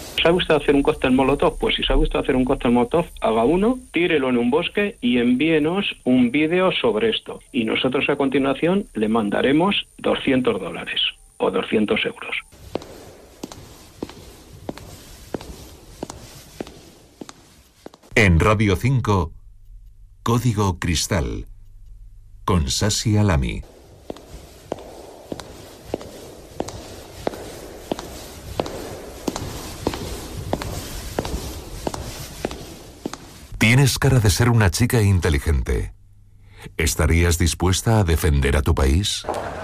¿Sabe usted hacer un cóctel molotov? Pues si sabe usted hacer un cóctel molotov, haga uno, tírelo en un bosque y envíenos un vídeo sobre esto. Y nosotros a continuación le mandaremos $200 o 200 euros. En Radio 5, Código Cristal, con Sasi Alami. Tienes cara de ser una chica inteligente. ¿Estarías dispuesta a defender a tu país?